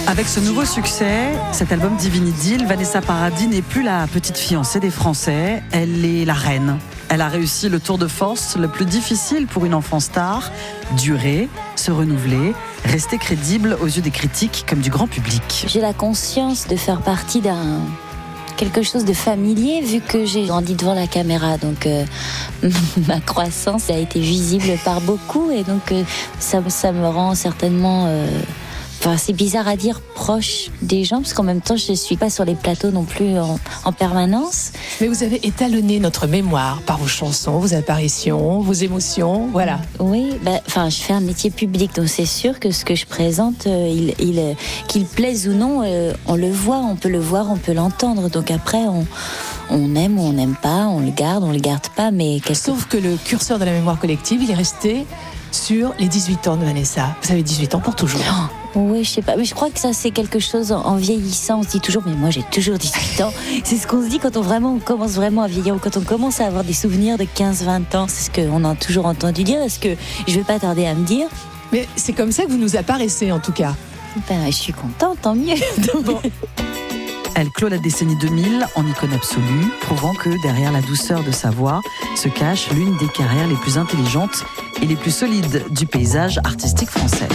Avec ce nouveau succès, cet album Divine Idylle, Vanessa Paradis n'est plus la petite fiancée des Français, elle est la reine. Elle a réussi le tour de force le plus difficile pour une enfant star, durer, se renouveler, rester crédible aux yeux des critiques comme du grand public. J'ai la conscience de faire partie quelque chose de familier vu que j'ai grandi devant la caméra, donc ma croissance a été visible par beaucoup et donc ça me rend certainement... Enfin, c'est bizarre à dire, proche des gens, parce qu'en même temps, je ne suis pas sur les plateaux non plus en permanence. Mais vous avez étalonné notre mémoire par vos chansons, vos apparitions, vos émotions, voilà. Oui, je fais un métier public, donc c'est sûr que ce que je présente, qu'il plaise ou non, on le voit, on peut le voir, on peut l'entendre. Donc après, on aime ou on n'aime pas, on le garde pas, mais... Sauf que le curseur de la mémoire collective, il est resté sur les 18 ans de Vanessa. Vous avez 18 ans pour toujours. Oui, je sais pas, mais je crois que ça c'est quelque chose en vieillissant, on se dit toujours, mais moi j'ai toujours 18 ans. C'est ce qu'on se dit quand on commence vraiment à vieillir ou quand on commence à avoir des souvenirs de 15-20 ans. C'est ce qu'on a toujours entendu dire, est-ce que je vais pas tarder à me dire. Mais c'est comme ça que vous nous apparaissez en tout cas. Je suis contente, tant mieux. Bon. Elle clôt la décennie 2000 en icône absolue, prouvant que derrière la douceur de sa voix se cache l'une des carrières les plus intelligentes et les plus solides du paysage artistique français.